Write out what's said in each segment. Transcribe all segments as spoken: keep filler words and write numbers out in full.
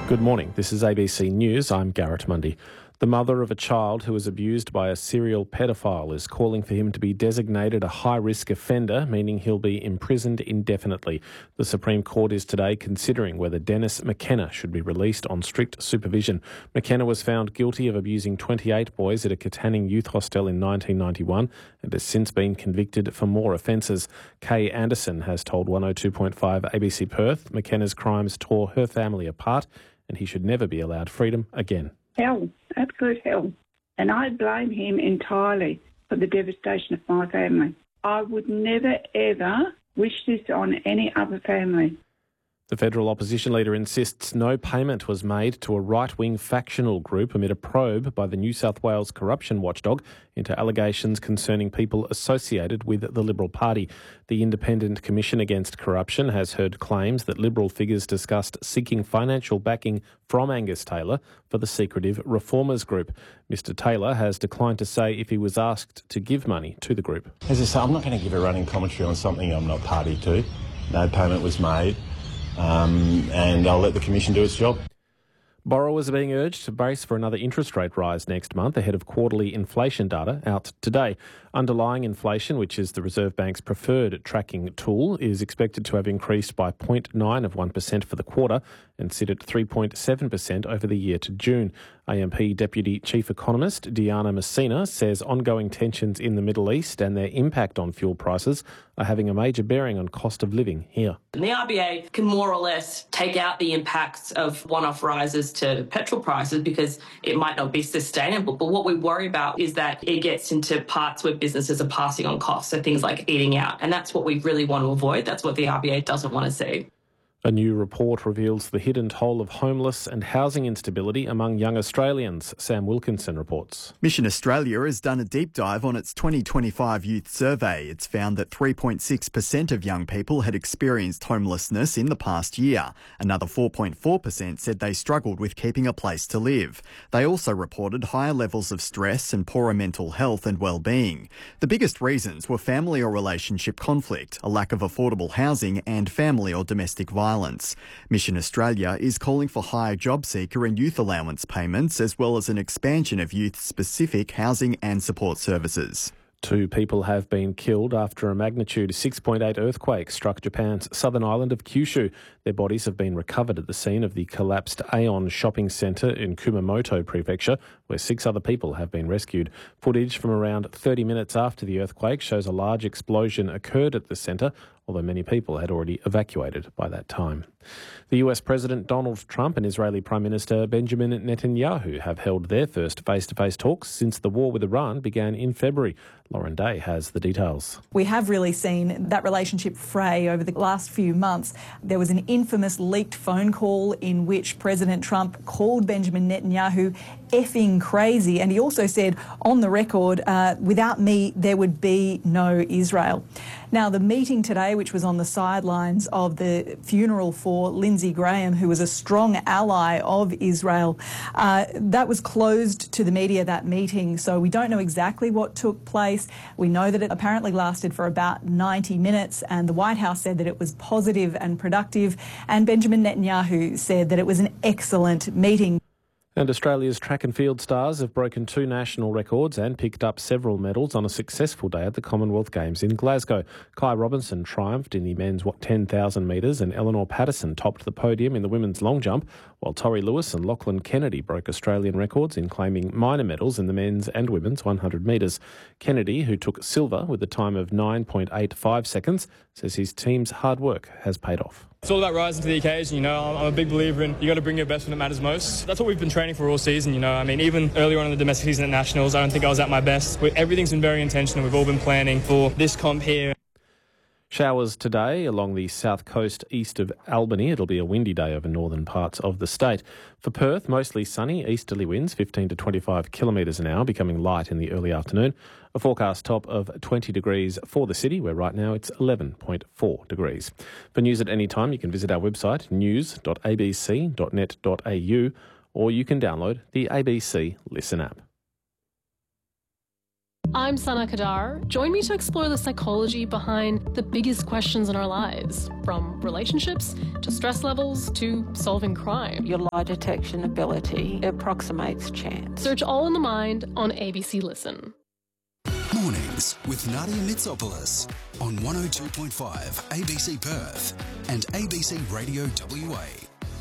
Good morning. This is A B C News. I'm Garrett Mundy. The mother of a child who was abused by a serial pedophile is calling for him to be designated a high-risk offender, meaning he'll be imprisoned indefinitely. The Supreme Court is today considering whether Dennis McKenna should be released on strict supervision. McKenna was found guilty of abusing twenty-eight boys at a Katanning youth hostel in nineteen ninety-one and has since been convicted for more offences. Kay Anderson has told one oh two point five A B C Perth McKenna's crimes tore her family apart and he should never be allowed freedom again. Hell, absolute hell. And I blame him entirely for the devastation of my family. I would never, ever wish this on any other family. The federal opposition leader insists no payment was made to a right-wing factional group amid a probe by the New South Wales corruption watchdog into allegations concerning people associated with the Liberal Party. The Independent Commission Against Corruption has heard claims that Liberal figures discussed seeking financial backing from Angus Taylor for the secretive Reformers Group. Mister Taylor has declined to say if he was asked to give money to the group. As I say, I'm not going to give a running commentary on something I'm not party to. No payment was made. Um, and I'll let the Commission do its job. Borrowers are being urged to brace for another interest rate rise next month ahead of quarterly inflation data out today. Underlying inflation, which is the Reserve Bank's preferred tracking tool, is expected to have increased by zero point nine of one percent for the quarter and sit at three point seven percent over the year to June. A M P Deputy Chief Economist Diana Messina says ongoing tensions in the Middle East and their impact on fuel prices are having a major bearing on cost of living here. And the R B A can more or less take out the impacts of one-off rises to petrol prices because it might not be sustainable. But what we worry about is that it gets into parts where businesses are passing on costs, so things like eating out. And that's what we really want to avoid. That's what the R B A doesn't want to see. A new report reveals the hidden toll of homeless and housing instability among young Australians. Sam Wilkinson reports. Mission Australia has done a deep dive on its twenty twenty-five youth survey. It's found that three point six percent of young people had experienced homelessness in the past year. Another four point four percent said they struggled with keeping a place to live. They also reported higher levels of stress and poorer mental health and well-being. The biggest reasons were family or relationship conflict, a lack of affordable housing and family or domestic violence. Violence. Mission Australia is calling for higher job seeker and youth allowance payments as well as an expansion of youth-specific housing and support services. Two people have been killed after a magnitude six point eight earthquake struck Japan's southern island of Kyushu. Their bodies have been recovered at the scene of the collapsed Aeon shopping centre in Kumamoto Prefecture, where six other people have been rescued. Footage from around thirty minutes after the earthquake shows a large explosion occurred at the centre, although many people had already evacuated by that time. The U S President Donald Trump and Israeli Prime Minister Benjamin Netanyahu have held their first face-to-face talks since the war with Iran began in February. Lauren Day has the details. We have really seen that relationship fray over the last few months. There was an infamous leaked phone call in which President Trump called Benjamin Netanyahu effing crazy, and he also said on the record, uh, without me there would be no Israel. Now, the meeting today, which was on the sidelines of the funeral for Lindsey Graham, who was a strong ally of Israel, uh, that was closed to the media, that meeting, so we don't know exactly what took place. We know that it apparently lasted for about ninety minutes, and the White House said that it was positive and productive, and Benjamin Netanyahu said that it was an excellent meeting. And Australia's track and field stars have broken two national records and picked up several medals on a successful day at the Commonwealth Games in Glasgow. Kai Robinson triumphed in the men's ten thousand metres and Eleanor Patterson topped the podium in the women's long jump, while Tori Lewis and Lachlan Kennedy broke Australian records in claiming minor medals in the men's and women's one hundred metres. Kennedy, who took silver with a time of nine point eight five seconds, says his team's hard work has paid off. It's all about rising to the occasion, you know. I'm a big believer in you got to bring your best when it matters most. That's what we've been training for all season, you know. I mean, even earlier on in the domestic season at Nationals, I don't think I was at my best. Everything's been very intentional. We've all been planning for this comp here. Showers today along the south coast east of Albany. It'll be a windy day over northern parts of the state. For Perth, mostly sunny, easterly winds fifteen to twenty-five kilometres an hour, becoming light in the early afternoon. A forecast top of twenty degrees for the city, where right now it's eleven point four degrees. For news at any time, you can visit our website, news dot a b c dot net dot a u, or you can download the A B C Listen app. I'm Sana Kadar. Join me to explore the psychology behind the biggest questions in our lives, from relationships to stress levels to solving crime. Your lie detection ability approximates chance. Search All in the Mind on A B C Listen. Mornings with Nadia Mitsopoulos on one oh two point five A B C Perth and A B C Radio W A.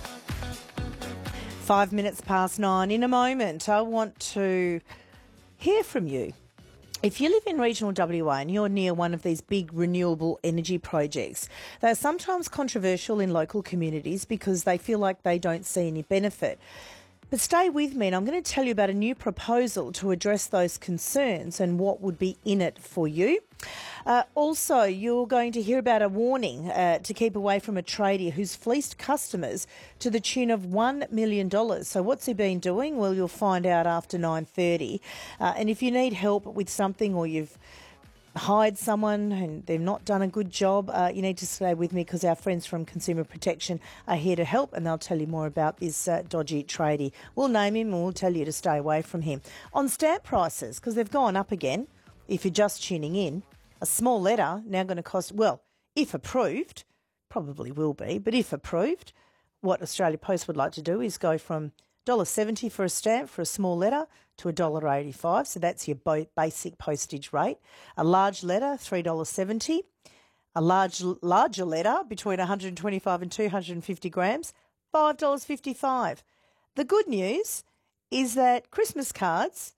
Five minutes past nine. In a moment, I want to hear from you. If you live in regional W A and you're near one of these big renewable energy projects, they're sometimes controversial in local communities because they feel like they don't see any benefit. But stay with me and I'm going to tell you about a new proposal to address those concerns and what would be in it for you. Uh, also, you're going to hear about a warning uh, to keep away from a tradie who's fleeced customers to the tune of one million dollars. So what's he been doing? Well, you'll find out after nine thirty. Uh, and if you need help with something or you've hired someone and they've not done a good job, uh, you need to stay with me because our friends from Consumer Protection are here to help and they'll tell you more about this uh, dodgy tradie. We'll name him and we'll tell you to stay away from him. On stamp prices, because they've gone up again, if you're just tuning in, a small letter now going to cost, well, if approved, probably will be, but if approved, what Australia Post would like to do is go from one dollar seventy for a stamp for a small letter to one dollar eighty-five, so that's your bo- basic postage rate. A large letter, three dollars seventy. A large, larger letter, between one hundred twenty-five and two hundred fifty grams, five dollars fifty-five. The good news is that Christmas cards,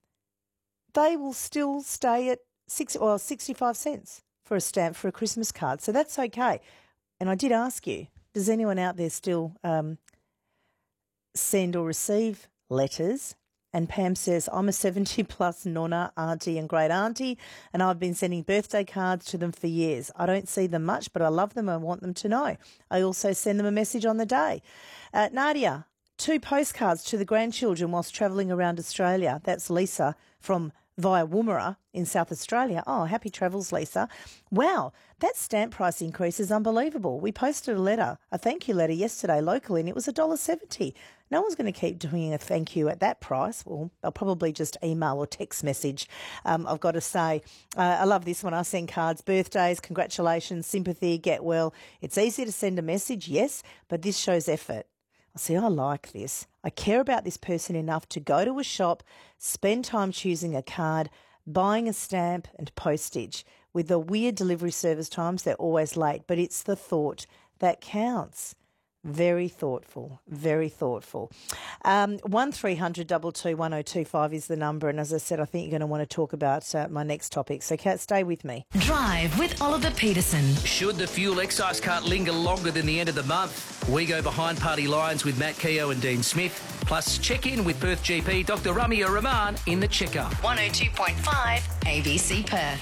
they will still stay at six or sixty-five cents for a stamp for a Christmas card, so that's okay. And I did ask you, does anyone out there still um, send or receive letters? And Pam says, I'm a seventy plus nonna, auntie and great auntie, and I've been sending birthday cards to them for years. I don't see them much, but I love them and I want them to know. I also send them a message on the day. Uh, Nadia, two postcards to the grandchildren whilst travelling around Australia. That's Lisa from via Woomera in South Australia. Oh, happy travels, Lisa. Wow, that stamp price increase is unbelievable. We posted a letter, a thank you letter yesterday locally, and it was one dollar seventy. No one's going to keep doing a thank you at that price. Well, they'll probably just email or text message, um, I've got to say. Uh, I love this one. I send cards, birthdays, congratulations, sympathy, get well. It's easy to send a message, yes, but this shows effort. I see, I like this. I care about this person enough to go to a shop, spend time choosing a card, buying a stamp and postage. With the weird delivery service times, they're always late, but it's the thought that counts. Very thoughtful, very thoughtful. Um, one three hundred two two one oh two five is the number, and as I said, I think you're going to want to talk about uh, my next topic, so Kat, stay with me. Drive with Oliver Peterson. Should the fuel excise cut linger longer than the end of the month? We go behind party lines with Matt Keogh and Dean Smith, plus check in with Perth G P Doctor Ramia Rahman in the Checker. one oh two point five A B C Perth.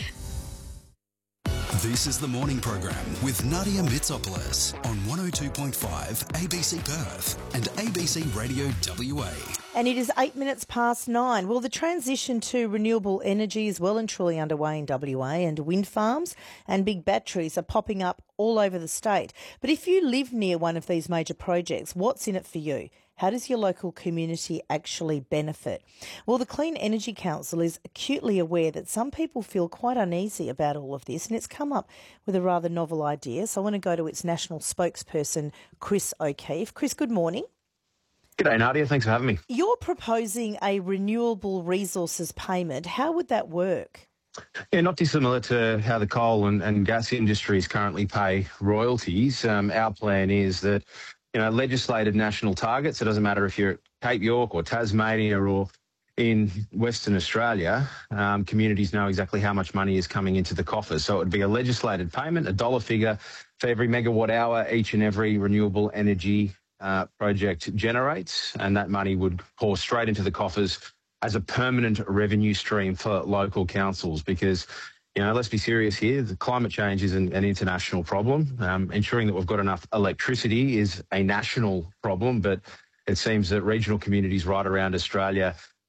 This is the morning program with Nadia Mitsopoulos on one oh two point five A B C Perth and A B C Radio W A. And it is eight minutes past nine. Well, the transition to renewable energy is well and truly underway in W A, and wind farms and big batteries are popping up all over the state. But if you live near one of these major projects, what's in it for you? How does your local community actually benefit? Well, the Clean Energy Council is acutely aware that some people feel quite uneasy about all of this, and it's come up with a rather novel idea. So I want to go to its national spokesperson, Chris O'Keefe. Chris, good morning. G'day, Nadia. Thanks for having me. You're proposing a renewable resources payment. How would that work? Yeah, not dissimilar to how the coal and, and gas industries currently pay royalties. Um, our plan is that, you know, legislated national targets, it doesn't matter if you're at Cape York or Tasmania or in Western Australia, um, communities know exactly how much money is coming into the coffers. So it would be a legislated payment, a dollar figure for every megawatt hour each and every renewable energy uh, project generates, and that money would pour straight into the coffers as a permanent revenue stream for local councils because, you know, let's be serious here. The climate change is an, an international problem. Um, ensuring that we've got enough electricity is a national problem, but it seems that regional communities right around Australia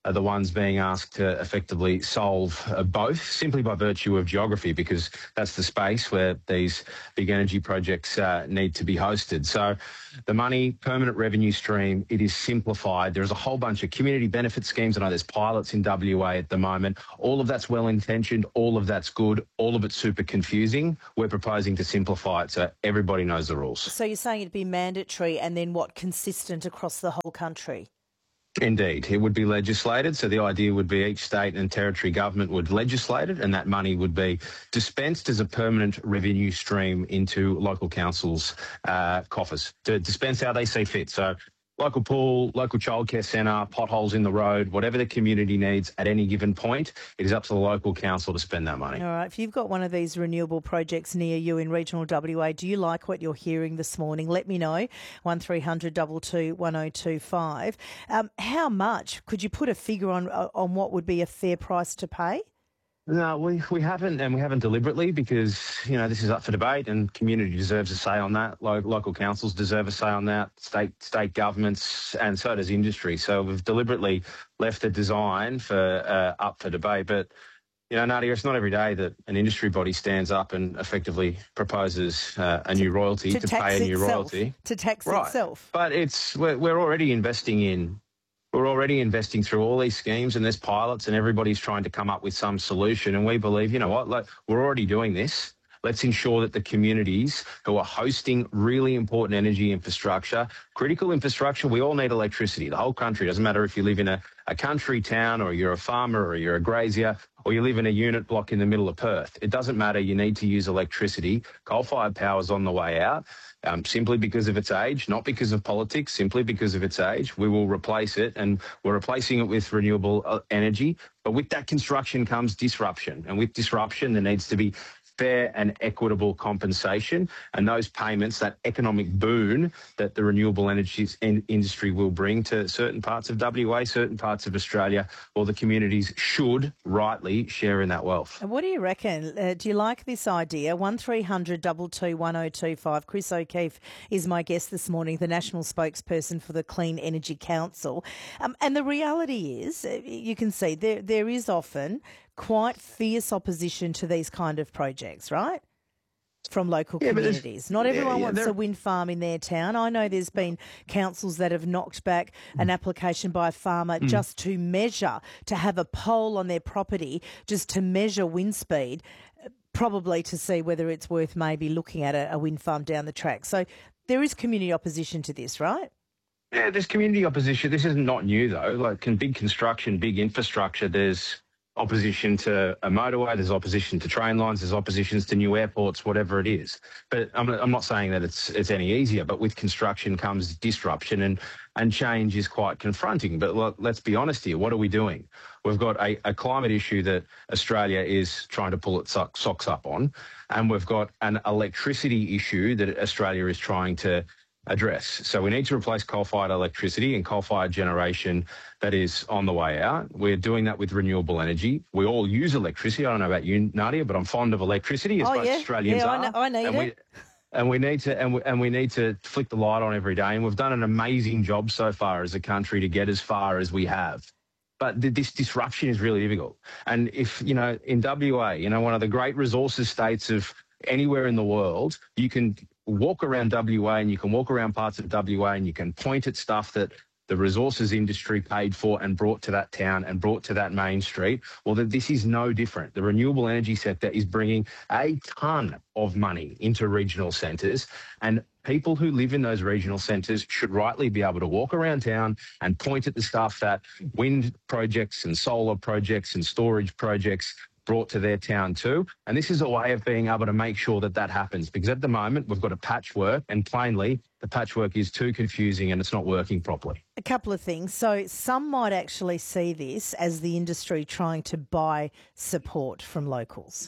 are the ones being asked to effectively solve uh, both, simply by virtue of geography, because that's the space where these big energy projects uh, need to be hosted. So the money, permanent revenue stream, it is simplified. There's a whole bunch of community benefit schemes. I know there's pilots in W A at the moment. All of that's well-intentioned. All of that's good. All of it's super confusing. We're proposing to simplify it so everybody knows the rules. So you're saying it'd be mandatory and then what, consistent across the whole country? Indeed. It would be legislated. So the idea would be each state and territory government would legislate it, and that money would be dispensed as a permanent revenue stream into local councils' uh, coffers to dispense how they see fit. So local pool, local childcare centre, potholes in the road, whatever the community needs at any given point, it is up to the local council to spend that money. All right. If you've got one of these renewable projects near you in regional W A, do you like what you're hearing this morning? Let me know. one three hundred two two one oh two five. Um, how much? Could you put a figure on on what would be a fair price to pay? No, we, we haven't, and we haven't deliberately, because, you know, this is up for debate and community deserves a say on that. Lo- local councils deserve a say on that, state state governments, and so does industry. So we've deliberately left the design for uh, up for debate. But, you know, Nadia, it's not every day that an industry body stands up and effectively proposes uh, a new royalty, to, to, to pay a new itself, royalty. To tax right. itself. But it's we're, we're already investing in We're already investing through all these schemes, and there's pilots, and everybody's trying to come up with some solution. And we believe, you know what, like, we're already doing this. Let's ensure that the communities who are hosting really important energy infrastructure, critical infrastructure, we all need electricity. The whole country, doesn't matter if you live in a, a country town or you're a farmer or you're a grazier or you live in a unit block in the middle of Perth. It doesn't matter. You need to use electricity. Coal-fired power is on the way out. Um, simply because of its age, not because of politics, simply because of its age. We will replace it, and we're replacing it with renewable uh, energy. But with that construction comes disruption, and with disruption there needs to be fair and equitable compensation, and those payments, that economic boon that the renewable energy in- industry will bring to certain parts of W A, certain parts of Australia, or the communities should rightly share in that wealth. And what do you reckon? Uh, do you like this idea? one three hundred two two one oh two five. Chris O'Keefe is my guest this morning, the national spokesperson for the Clean Energy Council. Um, and the reality is, you can see there there is often quite fierce opposition to these kind of projects, right? From local yeah, communities. Not everyone yeah, yeah, wants a wind farm in their town. I know there's been councils that have knocked back an application by a farmer mm. just to measure, to have a pole on their property, just to measure wind speed, probably to see whether it's worth maybe looking at a, a wind farm down the track. So there is community opposition to this, right? Yeah, there's community opposition. This is not new, though. Like in big construction, big infrastructure, there's opposition to a motorway, there's opposition to train lines, there's oppositions to new airports, whatever it is. But I'm, I'm not saying that it's it's any easier, but with construction comes disruption, and, and change is quite confronting. But look, let's be honest here, what are we doing? We've got a, a climate issue that Australia is trying to pull its socks up on, and we've got an electricity issue that Australia is trying to address. So we need to replace coal-fired electricity and coal-fired generation that is on the way out. We're doing that with renewable energy. We all use electricity. I don't know about you, Nadia, but I'm fond of electricity, as oh, most yeah. Australians yeah, are. I, know, I need and it. We, and we need to and we, and we need to flick the light on every day. And we've done an amazing job so far as a country to get as far as we have. But th- this disruption is really difficult. And if, you know, in W A, you know, one of the great resources states of anywhere in the world, you can walk around W A and you can walk around parts of W A and you can point at stuff that the resources industry paid for and brought to that town and brought to that main street. Well, this is no different. The renewable energy sector is bringing a ton of money into regional centres, and people who live in those regional centres should rightly be able to walk around town and point at the stuff that wind projects and solar projects and storage projects brought to their town too. And this is a way of being able to make sure that that happens, because at the moment we've got a patchwork, and plainly the patchwork is too confusing and it's not working properly. A couple of things. So some might actually see this as the industry trying to buy support from locals.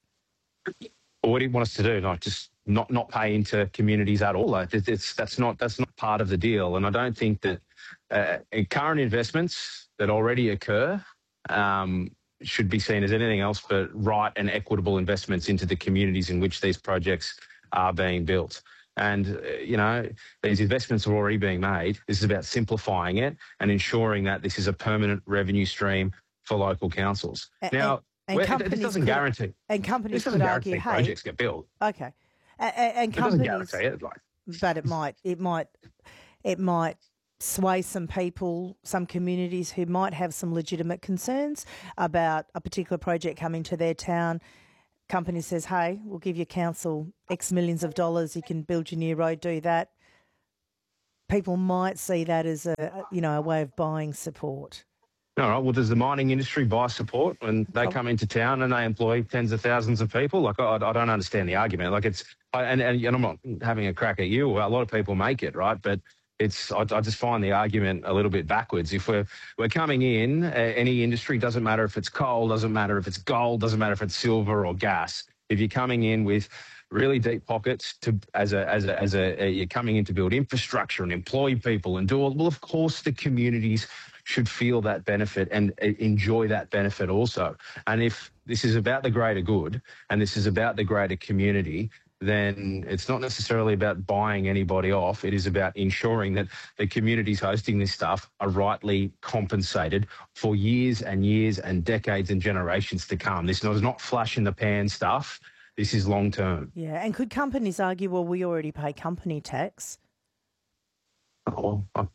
Well, what do you want us to do? Like just not not pay into communities at all? Like it's, it's that's not that's not part of the deal. And I don't think that uh, current investments that already occur um, should be seen as anything else but right and equitable investments into the communities in which these projects are being built. And, uh, you know, these investments are already being made. This is about simplifying it and ensuring that this is a permanent revenue stream for local councils. And, now, and, and it, it doesn't could, guarantee. And companies this doesn't could guarantee argue, hey, projects get built. Okay, and, and it companies, doesn't guarantee it, like. But it might, it might, it might sway some people, some communities who might have some legitimate concerns about a particular project coming to their town. Company says, hey, we'll give your council X millions of dollars, you can build your new road, do that. People might see that as a, you know, a way of buying support. All right, well, does the mining industry buy support when they come into town and they employ tens of thousands of people? Like, I, I don't understand the argument. Like, it's, I, and, and, and I'm not having a crack at you. A lot of people make it, right? But it's, I, I just find the argument a little bit backwards. If we're, we're coming in, uh, any industry, doesn't matter if it's coal, doesn't matter if it's gold, doesn't matter if it's silver or gas. If you're coming in with really deep pockets to, as a, as a, as a, uh, you're coming in to build infrastructure and employ people and do all, well, of course, the communities should feel that benefit and enjoy that benefit also. And if this is about the greater good and this is about the greater community, then it's not necessarily about buying anybody off. It is about ensuring that the communities hosting this stuff are rightly compensated for years and years and decades and generations to come. This is not flash in the pan stuff. This is long term. Yeah, and could companies argue, well, we already pay company tax? Oh, well,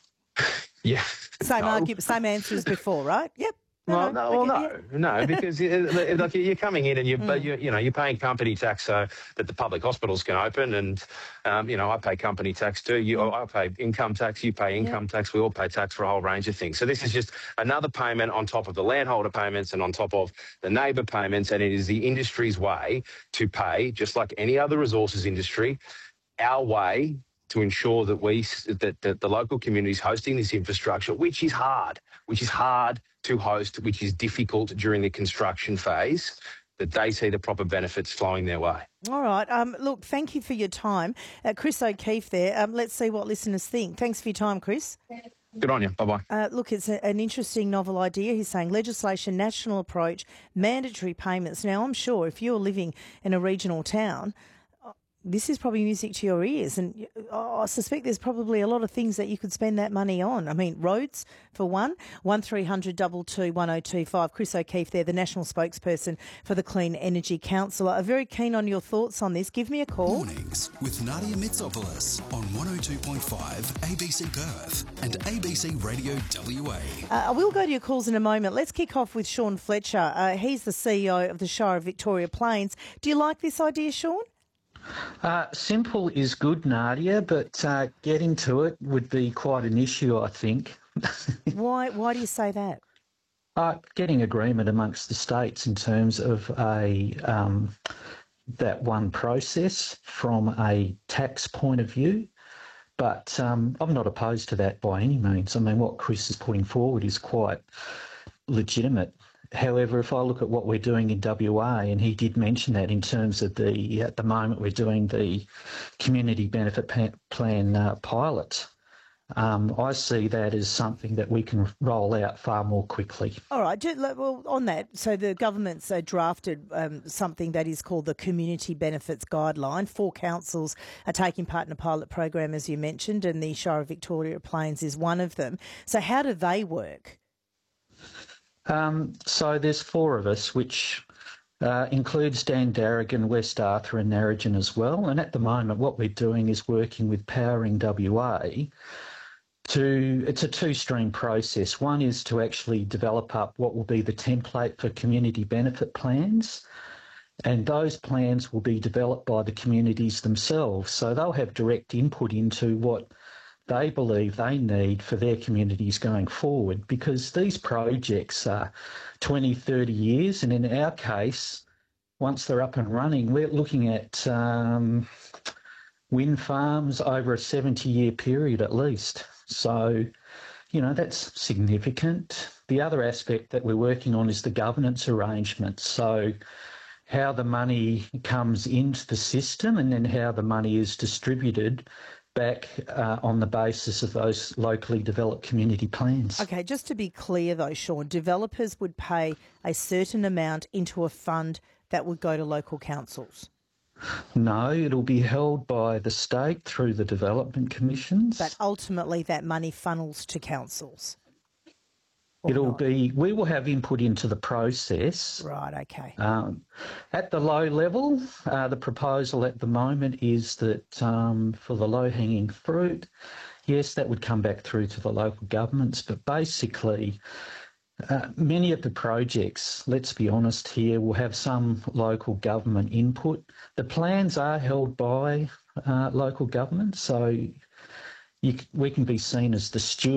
yeah. Same no. argument, same answer as before, right? Yep. No, well, no, well, no, no, because uh, like you're coming in and you, mm. you, you know, you're paying company tax so that the public hospitals can open, and um, you know, I pay company tax too. You, mm. I pay income tax. You pay income yep. tax. We all pay tax for a whole range of things. So this is just another payment on top of the landholder payments and on top of the neighbour payments, and it is the industry's way to pay, just like any other resources industry, our way to ensure that we that, that the local communities hosting this infrastructure, which is hard, which is hard to host, which is difficult during the construction phase, that they see the proper benefits flowing their way. All right. Um, look, thank you for your time. Uh, Chris O'Keefe there. Um, let's see what listeners think. Thanks for your time, Chris. Good on you. Bye-bye. Uh, look, it's a, an interesting novel idea. He's saying legislation, national approach, mandatory payments. Now, I'm sure if you're living in a regional town, this is probably music to your ears, and I suspect there's probably a lot of things that you could spend that money on. I mean, roads, for one, one three hundred two two one oh two five. Chris O'Keefe there, the national spokesperson for the Clean Energy Council. I'm very keen on your thoughts on this. Give me a call. Mornings with Nadia Mitsopoulos on one oh two point five A B C Perth and A B C Radio W A. Uh, I will go to your calls in a moment. Let's kick off with Sean Fletcher. Uh, he's the C E O of the Shire of Victoria Plains. Do you like this idea, Sean? Uh, simple is good, Nadia, but uh, getting to it would be quite an issue, I think. Why? Why do you say that? Uh, getting agreement amongst the states in terms of a um, that one process from a tax point of view. But um, I'm not opposed to that by any means. I mean, what Chris is putting forward is quite legitimate. However, if I look at what we're doing in W A, and he did mention that in terms of the, at the moment we're doing the community benefit plan uh, pilot, um, I see that as something that we can roll out far more quickly. All right. Well, on that, so the government's uh, drafted um, something that is called the Community Benefits Guideline. Four councils are taking part in a pilot program, as you mentioned, and the Shire of Victoria Plains is one of them. So how do they work? Um, so there's four of us, which uh, includes Dan Darrigan, West Arthur and Narrogin as well. And at the moment, what we're doing is working with Powering W A to, it's a two-stream process. One is to actually develop up what will be the template for community benefit plans. And those plans will be developed by the communities themselves. So they'll have direct input into what they believe they need for their communities going forward, because these projects are twenty, thirty years, and in our case, once they're up and running, we're looking at um, wind farms over a seventy-year period at least. So, you know, that's significant. The other aspect that we're working on is the governance arrangement. So how the money comes into the system and then how the money is distributed back uh, on the basis of those locally developed community plans. Okay, just to be clear though, Sean, developers would pay a certain amount into a fund that would go to local councils. No, it'll be held by the state through the development commissions. But ultimately that money funnels to councils. It'll not? be, we will have input into the process. Right, okay. Um, at the low level, uh, the proposal at the moment is that um, for the low-hanging fruit, yes, that would come back through to the local governments, but basically uh, many of the projects, let's be honest here, will have some local government input. The plans are held by uh, local government, so you, we can be seen as the steward